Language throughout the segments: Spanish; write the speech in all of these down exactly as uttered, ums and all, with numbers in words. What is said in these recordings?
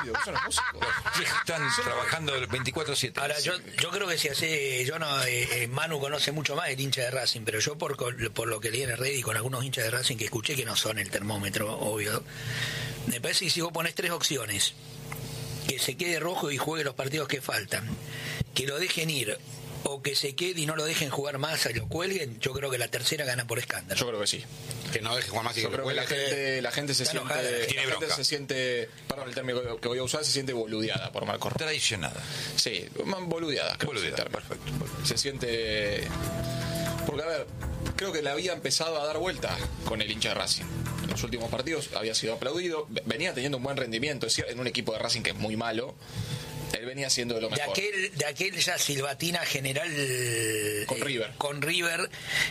estúpido, son los músicos. Están trabajando veinticuatro siete. Ahora, yo, yo creo que si hace, yo no, eh, Manu conoce mucho más el hincha de Racing, pero yo por, por lo que leí en el red y con algunos hinchas de Racing que escuché, que no son el termómetro, obvio, me parece que si vos ponés tres opciones, que se quede Rojo y juegue los partidos que faltan, que lo dejen ir, o que se quede y no lo dejen jugar más, y lo cuelguen, yo creo que la tercera gana por escándalo. Yo creo que sí. Que no deje jugar más y Yo que creo que la gente, la gente se Está siente, enojada, la tiene gente bronca. se siente, perdón el término que voy a usar, se siente boludeada por Marcos Rojo. Traicionada. Sí, más boludeada. creo que es el Boludeada, término. perfecto. Se siente, porque a ver, creo que le había empezado a dar vuelta con el hincha de Racing. En los últimos partidos había sido aplaudido, venía teniendo un buen rendimiento, es cierto, en un equipo de Racing que es muy malo. Él venía siendo de lo De mejor. aquel, de aquel ya silbatina general Con eh, River. con River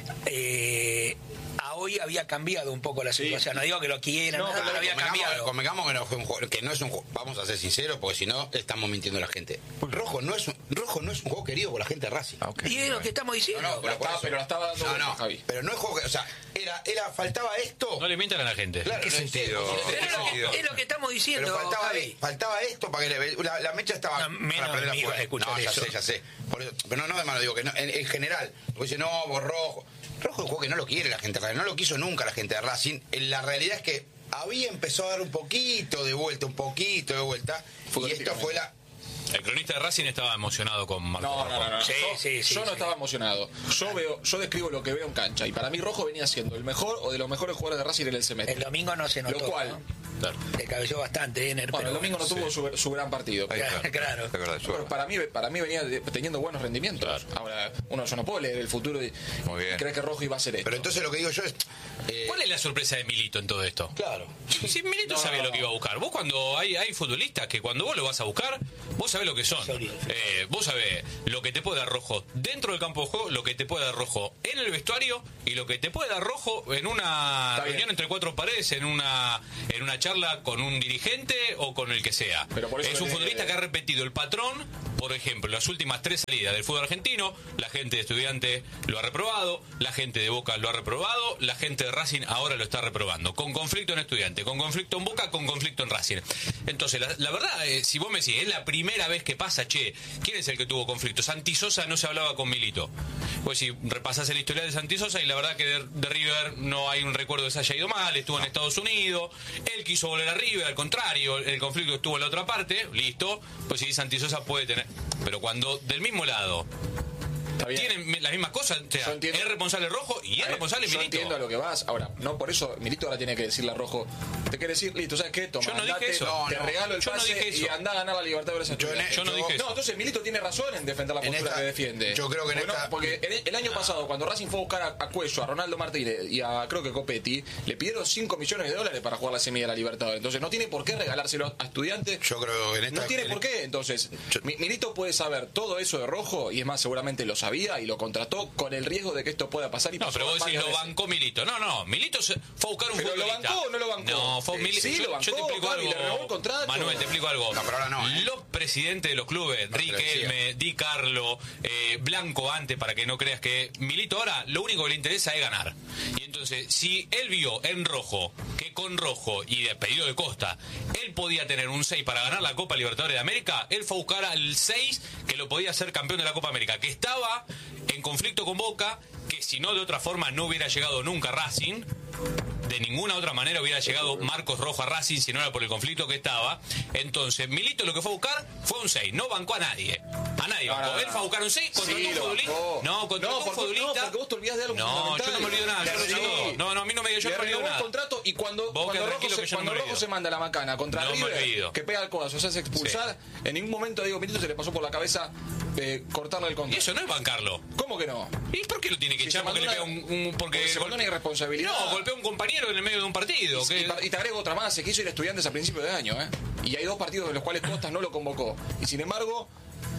eh, a hoy había cambiado un poco la Sí. situación. No digo que lo quieran, No, nada, pero pero había Convengamos, cambiado. convengamos que, no fue un juego- que no es un juego, vamos a ser sinceros, porque si no estamos mintiendo a la gente. Rojo no es un, Rojo no es un juego querido por la gente de Racing. Ah, ok. Y es lo que estamos diciendo. No, no, Pero estaba- pero la estaba dando no, vuelta, no, Javi. pero no es juego que, o sea, era, era, faltaba esto. No le mientan a la gente. Claro, ¿Qué no, sentido? sí, Pero sí, es, lo sí, que, sí. es lo que estamos diciendo, Pero faltaba, Javi. faltaba esto para que le- la, la mecha estaba No, menos para perderla me ibas a fuera. escuchar No, ya eso. sé, ya sé. Por eso, pero no, no de mano, digo que no, en, en general. Porque dice, no, vos Rojo. Rojo es un juego que no lo quiere la gente de Racing, no lo quiso nunca la gente de Racing. En la realidad es que había empezado a dar un poquito de vuelta, un poquito de vuelta. Y esto fue la. El cronista de Racing estaba emocionado con Marco No, no, no, no. Sí, yo, sí, sí, yo no sí. estaba emocionado. Yo veo, yo describo lo que veo en cancha y para mí Rojo venía siendo el mejor o de los mejores jugadores de Racing en el semestre. El domingo no se notó. Lo cual, ¿no? Claro. Le cabeceó bastante, Ener, bueno, el pero domingo no sí. tuvo su, su gran partido. Ahí está. Claro. Es verdad, es Pero verdad. para mí, para mí venía de- teniendo buenos rendimientos. Ahora, uno yo no puedo leer el futuro y, Muy bien. y creer que Rojo iba a hacer esto. Pero entonces lo que digo yo es. eh, ¿Cuál es la sorpresa de Milito en todo esto? Claro. Si Milito No, sabía no, lo que no. iba a buscar. Vos cuando hay, hay futbolistas que cuando vos lo vas a buscar, vos sabés lo que son. Eh, vos sabés lo que te puede dar Rojo dentro del campo de juego, lo que te puede dar Rojo en el vestuario y lo que te puede dar Rojo en una Está bien. reunión entre cuatro paredes, en una en una charla con un dirigente o con el que sea. Pero por eso es un le- futbolista que ha repetido el patrón, por ejemplo, las últimas tres salidas del fútbol argentino, la gente de Estudiantes lo ha reprobado, la gente de Boca lo ha reprobado, la gente de Racing ahora lo está reprobando, con conflicto en Estudiantes, con conflicto en Boca, con conflicto en Racing. Entonces, la, la verdad, eh, si vos me decís, es la primera vez que pasa, che, ¿quién es el que tuvo conflicto? Santi Sosa no se hablaba con Milito. Pues si repasás el historial de Santi Sosa y la verdad que de, de River no hay un recuerdo de que se haya ido mal, estuvo en Estados Unidos, él quiso volver a River, al contrario, el conflicto estuvo en la otra parte, listo, pues sí, Santi Sosa puede tener. Pero cuando del mismo lado Está bien. tienen las mismas cosas, o sea, Yo entiendo. es responsable Rojo y es A ver, responsable yo Milito. entiendo a lo que vas. Ahora, no por eso Milito ahora tiene que decirle a Rojo, te quiere decir, listo, ¿sabes qué? Toma, Yo no andate, dije eso. te No, no. regalo el Yo no pase dije eso. y anda a ganar la Libertadores. Yo en- Yo no dije eso. No, entonces Milito tiene razón en defender la En postura esta- que defiende. yo creo que en porque, no- esta- porque el, el año pasado, cuando Racing fue a buscar a, a Cuello, a Ronaldo Martínez y a creo que Copetti, le pidieron cinco millones de dólares para jugar la semi de la Libertadores. Entonces no tiene por qué regalárselo a Estudiantes. Yo creo que en esta. No tiene en- por qué, entonces Mi- Milito puede saber todo eso de Rojo y es más, seguramente lo sabía y lo contrató con el riesgo de que esto pueda pasar y No, pasó pero vos decís, varias lo veces. bancó Milito. No, no, Milito se fue a buscar un ¿Pero lo futbolista. bancó o no lo bancó? No, fue Eh, Milito. sí, yo, lo bancó, yo te explico Javi, algo. le renovó el contrato. Manuel, te explico algo. No, pero ahora no, ¿eh? Los presidentes de los clubes, No, Rick te lo decía. Elme, Di Carlo, eh, Blanco antes, para que no creas que Milito ahora lo único que le interesa es ganar. Y entonces, si él vio en Rojo, que con Rojo y de pedido de Costa, él podía tener un seis para ganar la Copa Libertadores de América, él fue a buscar al seis que lo podía hacer campeón de la Copa América, que estaba en conflicto con Boca, que si no de otra forma no hubiera llegado nunca a Racing. De ninguna otra manera hubiera llegado Marcos Rojo a Racing si no era por el conflicto que estaba. Entonces, Milito lo que fue a buscar fue un seis. No bancó a nadie. A nadie No, bancó. no, no. Él fue a buscar un seis contra Sí, un lo futbolista. bancó. No, contra No, un porque- futbolista. no, porque vos te olvidás de algo No, fundamental. yo no me olvido nada. Yo lo sé Sí. todo. No, no, a mí no me yo Le no me olvido renovó el nada. contrato y cuando, Vos cuando, quedás Rojo, tranquilo se, que yo no cuando me Rojo olvido. se manda la macana contra No me River, olvido. que pega el codazo, se hace expulsar, en ningún momento a Diego Milito se le pasó por la cabeza eh, cortarle el Y contrato. eso no es bancarlo. ¿Cómo que no? ¿Y por qué lo tiene que Si echar? se Porque le mandó pega una- un, un- porque porque se mandó una irresponsabilidad. No, golpea a un compañero en el medio de un partido. Y, que- y- y te agrego otra más, se quiso ir a Estudiantes a principio de año, ¿eh? Y hay dos partidos en los cuales Costas no lo convocó. Y sin embargo,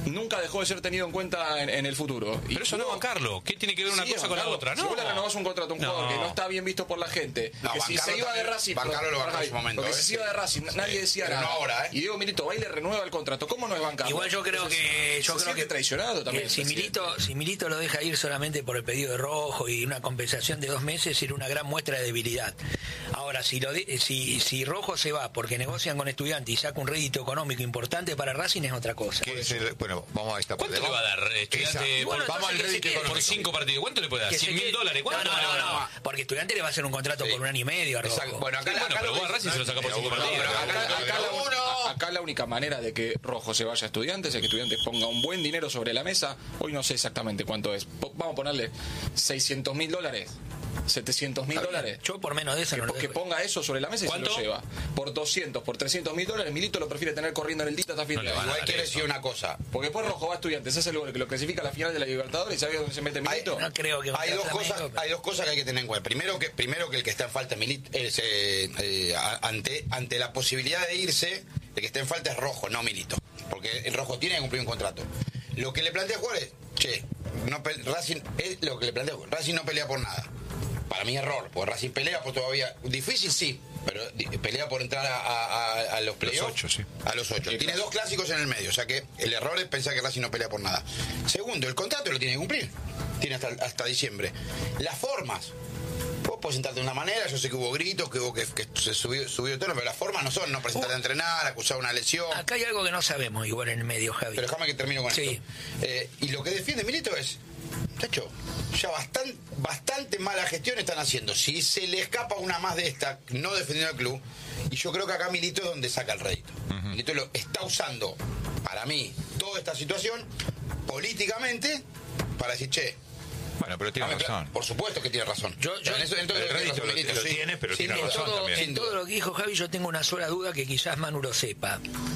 nunca dejó de ser tenido en cuenta en, en el futuro. Pero Y eso no jugó- bancarlo. ¿Qué tiene que ver una Sí, cosa con la bancarlo. otra? Si No. vos le renovás un contrato a un No. jugador que no está bien visto por la gente, No, que si bancarlo se iba de también, Racing, bancarlo lo bancó en su momento, porque ¿eh? si se iba de Racing, nadie decía Pero nada. no ahora, ¿eh? Y Diego Milito va y le renueva el contrato. ¿Cómo no es bancarlo? Igual yo creo Entonces, que yo se creo siente que traicionado también. eh, si el presidente. Milito si Milito lo deja ir solamente por el pedido de Rojo y una compensación de dos meses sería una gran muestra de debilidad. Ahora si lo de- si si Rojo se va porque negocian con Estudiantes y saca un rédito económico importante para Racing es otra cosa. ¿Qué es el- bueno, vamos a esta ¿Cuánto parte. le va a dar Estudiante? Esa. Bueno, por, vamos al por- rédito por económico. cinco partidos. ¿Cuánto le puede dar? Que se ¿cien mil quede- dólares? No, ¿Cuánto no, le va a no, dar? no, porque Estudiante le va a hacer un contrato Sí. por un año y medio a Rojo. Exacto. Bueno, acá, Sí, bueno, acá pero lo vos a que- Racing se lo saca por cinco No, partidos. pero acá- Acá, acá- acá la, uno. acá la única manera de que Rojo se vaya a Estudiantes es que Estudiantes ponga un buen dinero sobre la mesa. Hoy no sé exactamente cuánto es. Po- Vamos a ponerle seiscientos mil dólares, setecientos mil dólares. Yo por menos de eso no lo Que dejo. ponga eso sobre la mesa y se ¿Cuánto? lo lleva. Por doscientos, por trescientos mil dólares, Milito lo prefiere tener corriendo en el Dita hasta fin No de le año. van a Igual dar quiero eso. decir una cosa. Porque después Rojo va a Estudiantes, ese es el que lo clasifica a la final de la Libertadores. ¿Y sabes dónde se mete Milito? No creo que Hay dos, Flamengo, cosas, pero- hay dos cosas que hay que tener en cuenta. Primero que, primero que el que está en falta Milit, es, eh, eh, a- ante, ante la posibilidad de irse, el que está en falta es Rojo, no Milito. Porque el Rojo tiene que cumplir un contrato. Lo que le plantea jugar es, che, no pe- Racing es lo que le plantea Racing no pelea por nada. Para mí error, porque Racing pelea por todavía, difícil sí, pero di- pelea por entrar a, a- a- a los playoffs. ocho, sí. A los ocho. Sí, Tiene claro. dos clásicos en el medio, o sea que el error es pensar que Racing no pelea por nada. Segundo, el contrato lo tiene que cumplir. Tiene hasta, hasta diciembre. Las formas. Vos podés sentarte de una manera, yo sé que hubo gritos, que hubo que, que se subió, subió el tono, pero las formas no son no presentarte a entrenar, acusar una lesión. Acá hay algo que no sabemos igual en el medio, Javi. Pero déjame que termino con Sí. esto. Eh, y lo que defiende Milito es, chacho, ya bastante, bastante mala gestión están haciendo. Si se le escapa una más de esta, no defendiendo al club, y yo creo que acá Milito es donde saca el rédito. Milito lo está usando, para mí, toda esta situación políticamente para decir, che, Bueno, pero tiene dame cla- razón. por supuesto que tiene razón. Yo- yo- En eso- entonces el tiene rédito razón lo- Milito, lo sí. tiene, pero Sí, tiene en razón todo, también. en Sin todo duda. lo que dijo Javi yo tengo una sola duda que quizás Manu lo sepa.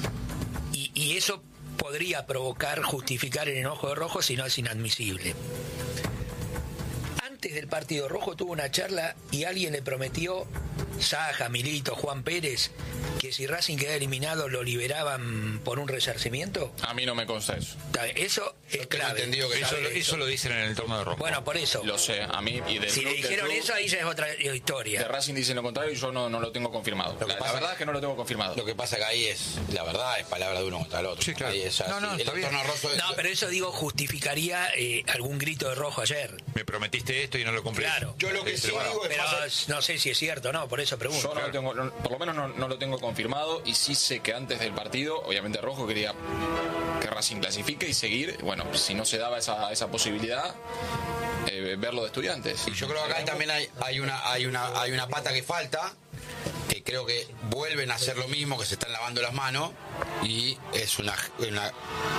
Y, y eso podría provocar, justificar el enojo de Rojo, si no es inadmisible. Antes del partido Rojo tuvo una charla y alguien le prometió, Saja, Milito, Juan Pérez, que si Racing quedaba eliminado lo liberaban por un resarcimiento. A mí no me consta eso. Eso es tengo clave. entendido que Eso, ¿Sabe lo- eso lo dicen en el entorno de Rojo. Bueno, por eso. Lo sé, a mí y del Si club- le del dijeron club, eso, ahí ya es otra de historia. Racing dicen lo contrario y yo no, no lo tengo confirmado. Lo que La, la pasa verdad que- es que no lo tengo confirmado. Lo que pasa que ahí es, la verdad, es palabra de uno contra el otro. Sí, claro. Ahí es así. No, no, el está bien. entorno roso es- No, pero eso digo justificaría eh, algún grito de Rojo ayer. Me prometiste esto y no lo cumplí. Claro. Yo lo que sí Bueno, digo es Pero más- no sé si es cierto o no, por eso pregunto. Yo no lo tengo, no- por lo menos no, no lo tengo confirmado y sí sé que antes del partido, obviamente Rojo quería que Racing clasifique y seguir, bueno, si no se daba esa, esa posibilidad, eh, verlo de Estudiantes. Y yo creo que acá también hay, hay una hay una hay una pata que falta, que creo que vuelven a hacer lo mismo, que se están lavando las manos, y es una, una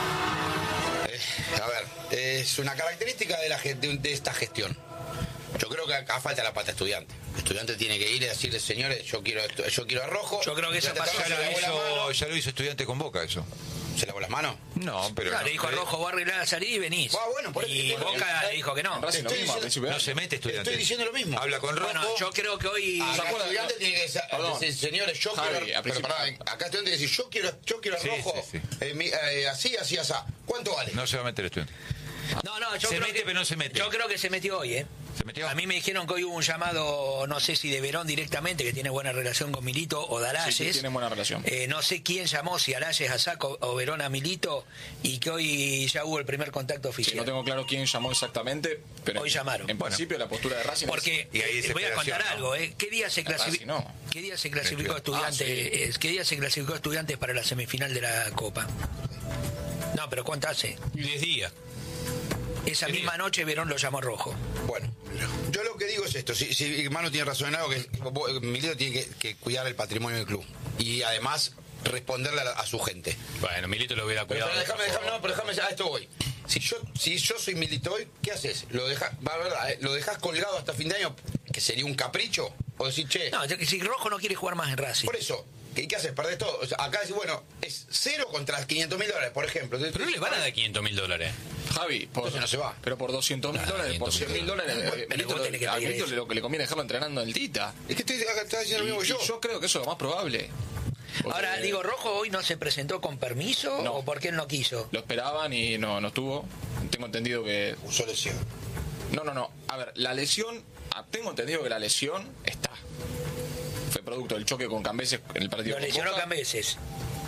eh, a ver, es una característica de la gen- de, de esta gestión. Yo creo que acá falta la pata estudiante. El estudiante tiene que ir y decirle, señores, yo quiero esto, yo quiero a Rojo. Yo creo que eso Estudiante pasó, Ya se lo, lavó las hizo, manos. ya lo hizo Estudiante con Boca, eso. ¿Se lavó las manos? No, pero. Claro, no, le dijo a eh, Rojo, vos arreglás la salida y venís. Ah, bueno, por eso y te digo, Boca el- le dijo que no. En Racing lo Estoy mismo, al diciendo- principio de No año. se mete Estudiante. Estoy diciendo lo mismo. Habla con Rojo. Bueno, yo creo que hoy... Acá acuerdan? estudiante tiene que decir, Perdón. decir, señores, yo Javi, quiero. a Pero principio- pará, acá estudiante tiene que decir, yo quiero, yo quiero a Sí, Rojo. sí, sí. eh, mi- eh, así, así, así. ¿Cuánto vale? No se va a meter Estudiante. No, no, yo Se creo mete, que, pero no se mete. Yo creo que se metió hoy, ¿eh? ¿Se metió? A mí me dijeron que hoy hubo un llamado, no sé si de Verón directamente, que tiene buena relación con Milito, o de Alayes. Sí, sí, tienen buena relación. Eh, no sé quién llamó, si Alayes a Saco o Verón a Milito, y que hoy ya hubo el primer contacto Sí, oficial. no tengo claro quién llamó exactamente, pero Hoy llamaron. en Bueno. principio la postura de Racing es- Porque Y ahí eh, voy a contar desesperación, ¿no? algo, ¿eh? ¿Qué día se clasificó? Racing no. ¿Qué día se clasificó Estudiantes. estudiantes? Ah, ¿Qué día se clasificó estudiantes para la semifinal de la Copa? No, pero ¿cuánto hace? diez días. Esa Sí, misma mira. noche Verón lo llamó Rojo. Bueno, yo lo que digo es esto. Si, si Manu tiene razón en algo, que vos, Milito tiene que, que cuidar el patrimonio del club. Y además responderle a, la- a su gente. Bueno, Milito lo hubiera Pero, cuidado. déjame, déjame, no, pero déjame, a esto voy. Si yo, si yo soy Milito hoy, ¿qué haces? ¿Lo dejas, va, verdad, eh, ¿lo dejas colgado hasta fin de año? ¿Que sería un capricho? O decir, che, No, ya que si Rojo no quiere jugar más en Racing. por eso, ¿qué, qué haces? ¿Perdés todo? O sea, acá decís, bueno, es cero contra quinientos mil dólares, por ejemplo. Pero no le van a dar quinientos mil dólares. Javi, por, Entonces no se va. pero por doscientos mil dólares, por cien mil dólares, eh, Pero Milito vos lo- tenés que a pedir Milito eso. lo que le conviene dejarlo entrenando en el Tita. Es que estoy acá, estás Y, diciendo lo mismo y que yo. yo creo que eso es lo más probable. Ahora, Porque digo, ¿Rojo hoy no se presentó con permiso No. o porque él no quiso? Lo esperaban y no, no estuvo. Tengo entendido que... Usó lesión. No, no, no. A ver, la lesión... ah, Tengo entendido que la lesión está. Fue producto del choque con Cambeses en el partido Lo con lesionó Boca. Cambeses.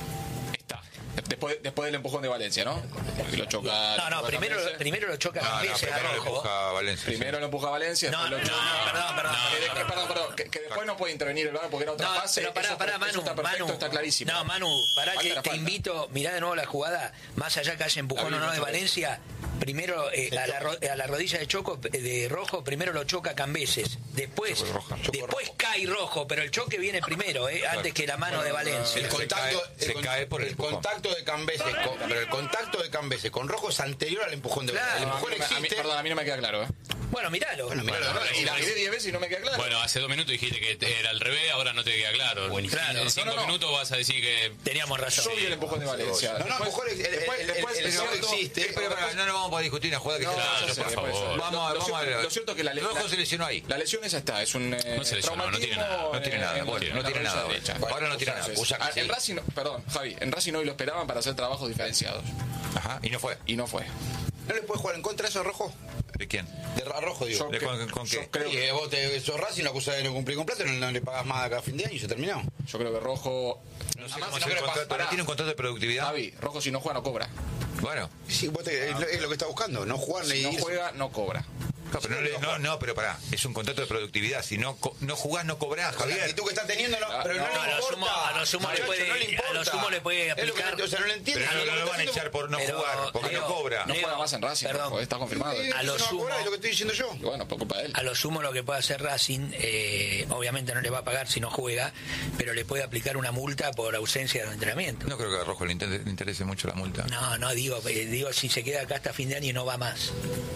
Está. Después, después del empujón de Valencia, ¿no? Porque lo choca... No, lo no, choca primero, Cambeses. primero lo choca No, no, Cambeses a primero le Rojo. empuja a Valencia. sí. Primero lo empuja a Valencia, No, después no, lo no, choca... perdón, perdón. Que, de- que- perdón, perdón, que, que después no puede intervenir el V A R porque era otra No, fase. pero pará, eso, pará, eso Manu, está perfecto, Manu. está clarísimo. No, Manu, pará Falta que la te falta. invito, mirá de nuevo la jugada, más allá que haya empujón La o vi no de muchas veces. Valencia, primero eh, a, la, ro- a la rodilla de Choco, de Rojo, primero lo choca Cambeses, después, Choco de Roja, Choco de después cae Rojo, pero el choque viene primero, eh, antes que la mano de Valencia. El Se contacto, cae- se el con- cae por el el empujón. contacto de Cambeses, con, pero el contacto de Cambeses con Rojo es anterior al empujón de Claro. El No, a mí empujón no me- a mí- existe. perdón, a mí no me queda claro, ¿eh? Bueno, miralo. Bueno, mirá, Bueno, la verdad, Y la y la- miré diez veces y no me queda claro. Bueno, hace dos minutos dijiste que era al revés, ahora no te queda claro. Claro. En cinco No, no, no. minutos vas a decir que... Teníamos razón. Yo vi el empujón de Valencia. No, no, Después- empujón, el- el- después- el- después el- es el- cierto- existe. Eh, pero, pero, no, no vamos a discutir una jugada que No, está- Claro, ya sé, por después- favor. Lo- Vamos a- lo vamos a cierto- ver. Lo cierto es que la, le- Rojo la- se lesionó ahí. la lesión es esta, es un eh, No se lesionó, no tiene traumatismo nada. No tiene en- nada, en- bueno, en no la tiene rodilla nada. derecha. Ahora no tiene Usa- nada. usa- Ah, sí. En Racing, no- perdón, Javi, en Racing hoy lo esperaban para hacer trabajos diferenciados Ajá, y no fue. y no fue. ¿No le puede jugar en contra eso a Rojo? ¿De quién? De a Rojo, digo. Yo ¿De que- con- con yo qué? creo Y que- eh, vos te, sos Racing, lo acusás de no cumplir con plata, no, no le pagas más acá a fin de año y se terminó. Yo creo que Rojo... No sé Además, cómo si es no el le contrato. pasa- ¿No tiene un contrato de productividad? Javi, Rojo si no juega no cobra. Bueno. Sí, vos te- es, lo, es lo que está buscando, no jugar ni Si no irse. juega no cobra. Claro, pero no, le- no, no, pero pará, es un contrato de productividad. Si no, co- no jugás, no cobrás, Con la Javier. actitud que está teniendo, no, pero no, no, le a lo importa. sumo- a lo sumo le Muchacho, puede- no le a lo importa. sumo le puede Es lo que- aplicar- o sea, no lo entiende. Pero no, lo que no lo está van a haciendo- echar por no Pero, jugar, porque Leo, no cobra. No Leo, juega más en Racing, perdón. Rojo, está confirmado. Eh, A lo eso no va sumo- cobrar, es lo que estoy diciendo yo. Y bueno, por culpa de él. A lo sumo lo que puede hacer Racing, eh, obviamente no le va a pagar si no juega, pero le puede aplicar una multa por ausencia de entrenamiento. No creo que a Rojo le inter- le interese mucho la multa. No, no, digo, eh, digo si se queda acá hasta fin de año y no va más.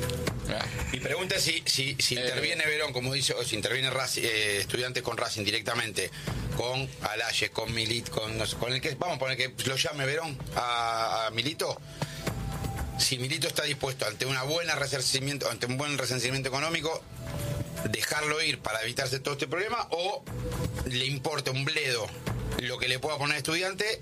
Ah, Mi pregunta es si, si, si Eh, interviene Verón, como dice, o si interviene Racing, eh, Estudiantes con Racing directamente, con Alaye, con Milit, con, no sé, con el que, vamos a poner que lo llame Verón a, a Milito. Si Milito está dispuesto ante una buena resarcimiento, ante un buen resarcimiento económico, dejarlo ir para evitarse todo este problema, o le importa un bledo lo que le pueda poner Estudiante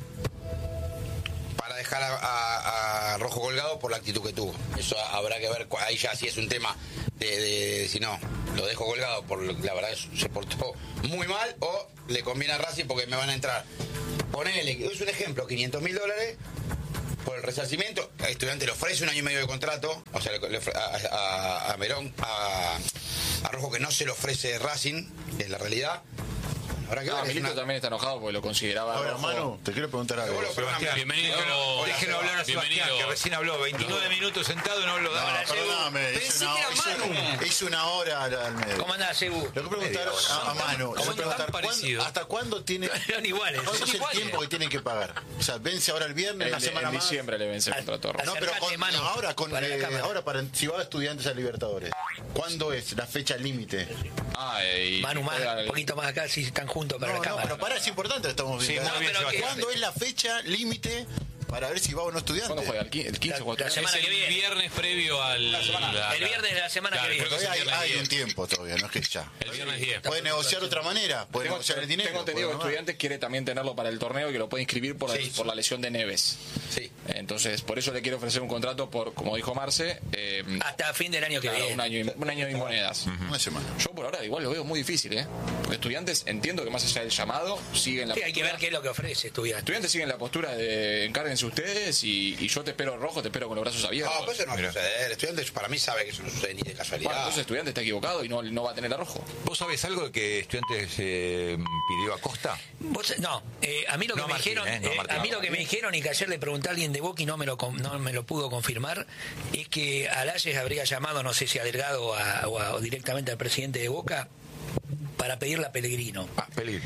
para dejar a, a- a Rojo colgado por la actitud que tuvo. Eso habrá que ver, ahí ya sí es un tema de, de- si no, lo dejo colgado, por lo- la verdad se portó muy mal, o le conviene a Racing porque me van a entrar. Ponele, es un ejemplo, quinientos mil dólares por el resarcimiento, el estudiante le ofrece un año y medio de contrato, o sea, le, le ofre- a, a, a Merón, a, a Rojo que no se le ofrece Racing, es la realidad. Habrá que No, ver, es Milito una- también está enojado porque lo consideraba Ahora, Rojo. Manu, te quiero preguntar algo. Seguro, Sebastián, Bienvenido. Hola, Déjenlo hablar a Sebastián, Bienvenido. que recién habló veintinueve minutos sentado y no lo No, daba. perdóname, Pensé hice una, que era hice- Manu. hice una hora al, al medio. ¿Cómo andás, Ebu? Le quiero preguntar a, a Manu, le son quiero preguntar, tan ¿cuándo- parecidos. ¿hasta cuándo tiene, Eran iguales. cuándo son es el iguales. tiempo que tienen que pagar? O sea, vence ahora el viernes, En, una semana en más. diciembre le vence el contrato a Rojo. No, pero Acercate, con- Manu, ahora, con, para la eh, cámara. ahora para, si va a Estudiantes a Libertadores, ¿cuándo es la fecha límite? Ah, y Manu, más, juega un el- poquito más acá, si están juntos para No, la no, cámara. pero para, es importante, estamos Sí, viendo. muy bien, pero que- Sebastián. ¿Cuándo es la fecha límite para ver si va o no Estudiantes? ¿Cuándo juega? ¿El qui- el quince La- juega la Estudiantes? semana Es que el viene. viernes previo al... la- El viernes de la semana Claro, que viene. creo que es Todavía el hay, viernes hay un diez. tiempo todavía, no es que ya. El viernes diez. Puede negociar de otra manera, puede Tengo, negociar el dinero. tengo entendido que puede no. Estudiantes quiere también tenerlo para el torneo y que lo puede inscribir por, Sí. por la lesión de Neves. Sí. Entonces, por eso le quiero ofrecer un contrato por, como dijo Marce, eh, Hasta fin del año que claro, viene. un año y, un año y monedas. Una semana. Yo por ahora igual lo veo muy difícil, ¿eh? Porque Estudiantes, entiendo que más allá del llamado, siguen la Sí, hay que ver postura- qué es lo que ofrece Estudiantes. Estudiantes siguen la postura de encárguense ustedes y, y yo te espero Rojo, te espero con los brazos abiertos. No, pues eso no va a Mira. suceder. Estudiantes para mí sabe que eso no sucede ni de casualidad. Bueno, entonces Estudiantes está equivocado y no, no va a tener a Rojo. ¿Vos sabés algo de que Estudiantes eh, pidió a Costa? Vos- no, eh, a mí lo que No me Martín, dijeron, eh, no eh, Martín. a mí lo que me dijeron y que ayer le pregunté a alguien de Boca y no me lo con- no me lo pudo confirmar, es que Alayes habría llamado, no sé si a Delgado a- o, a- o directamente al presidente de Boca para pedirle a Pellegrino. Ah, peligro.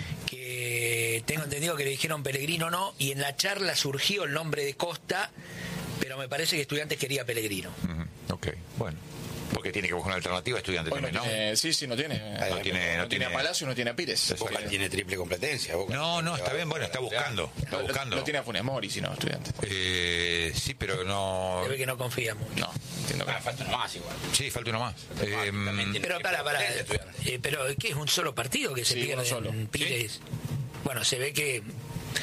Que tengo entendido que le dijeron Pellegrino no, y en la charla surgió el nombre de Costa, pero me parece que Estudiantes quería Pellegrino. Ujú, ok, bueno. Porque tiene que buscar una alternativa a Estudiantes Hoy no también, ¿no? tiene- sí, sí, no tiene. No tiene- no tiene a tiene- Palacio y no tiene a Pires. Boca Porque- tiene triple competencia. Boca. No, no, está bien, bueno, está buscando. Está Lo, buscando. lo tiene a Funes Mori, si no, Estudiantes. Eh, sí, pero no. Se ve que no confía mucho. No, entiendo que Ah, falta uno más igual. Sí, falta uno más. Eh, También tiene Pero triple para, para, competencia, Estudiantes. eh, pero ¿qué es un solo partido que se Sí, pierde uno solo. en Pires? Bueno, se ve que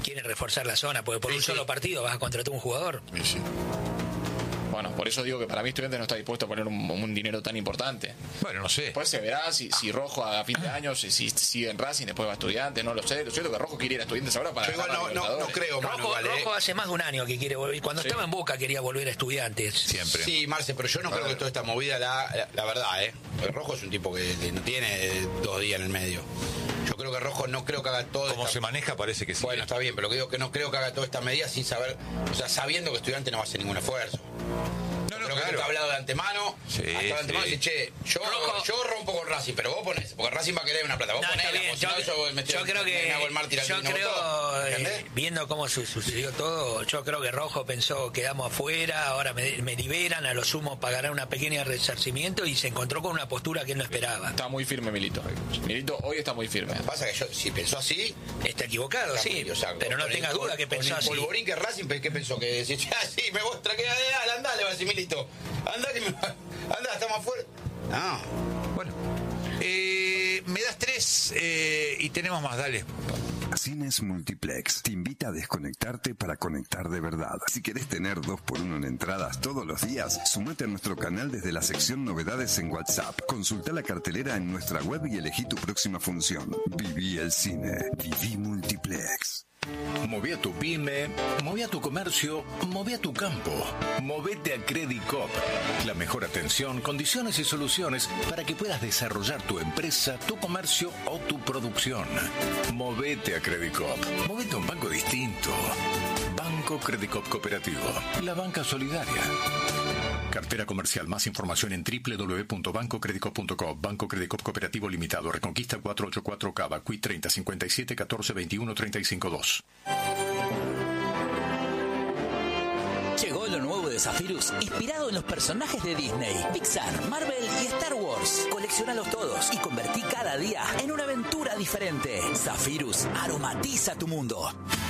quieren reforzar la zona, porque por Sí, un sí. solo partido vas a contratar un jugador. Sí, sí. Bueno, por eso digo que para mí Estudiantes no está dispuesto a poner un, un dinero tan importante. Bueno, no sé. Después se verá si, si Rojo a fin de año, si, si sigue en Racing, después va a Estudiantes, no lo sé. Lo cierto es que Rojo quiere ir a Estudiantes ahora para Yo igual ganar no, la no, no Libertadores. creo, Manu, Rojo, igual, ¿eh? Rojo hace más de un año que quiere volver. Cuando Sí. estaba en Boca quería volver a Estudiantes. Siempre. Sí, Marce, pero yo no creo que toda esta movida, la, la, la verdad, ¿eh? El Rojo es un tipo que, que no tiene eh, dos días en el medio. Yo creo que Rojo no creo que haga todo. Como esta- se maneja parece que sí. Bueno, está bien, pero lo que digo que no creo que haga toda esta medida sin saber, o sea, sabiendo que Estudiante no va a hacer ningún esfuerzo. No, no, Creo que claro. esto está hablado de antemano. Sí, hasta de antemano sí. dice, che, yo, Rojo- yo rompo con Racing, pero vos ponés, porque Racing va a querer una plata. Vos No, está ponés, bien. si no, yo, me, yo creo que me hago el mártir al yo fin, no creo votó. eh, ¿Entendés? viendo cómo su- sucedió todo, yo creo que Rojo pensó quedamos afuera, ahora me, me liberan, a lo sumo pagarán una pequeña resarcimiento y se encontró con una postura que él no esperaba. Está muy firme Milito. Milito hoy está muy firme. Pasa que yo, si pensó así, Está equivocado, está sí, muy- o sea, pero no con tengas el- duda que con pensó el así. polvorín que Racing, ¿qué pensó? Que decía, ah, sí, me vos traqué, dale, anda, le va a decir Milito. Anda, que me, anda, estamos afuera. No. Bueno. Eh, me das tres eh, y tenemos más, dale. Cines Multiplex te invita a desconectarte para conectar de verdad. Si querés tener dos por uno en entradas todos los días, sumate a nuestro canal desde la sección Novedades en WhatsApp. Consulta la cartelera en nuestra web y elegí tu próxima función. Viví el cine. Viví Multiplex. Moví a tu pyme, moví a tu comercio, moví a tu campo. Movete a Credit Cop. La mejor atención, condiciones y soluciones para que puedas desarrollar tu empresa, tu comercio o tu producción. Movete a Credit Cop. Movete a un banco distinto. Banco Credit Cop Cooperativo. La banca solidaria. Cartera comercial. Más información en doble u doble u doble u punto banco credit cop punto com. Banco Credit Cop Cooperativo Limitado. Reconquista cuatrocientos ochenta y cuatro Cava. Q I treinta cincuenta y siete catorce veintiuno treinta y cinco dos. Llegó lo nuevo de Zephyrus, inspirado en los personajes de Disney, Pixar, Marvel y Star Wars. Colecciónalos todos y convertí cada día en una aventura diferente. Zephyrus aromatiza tu mundo.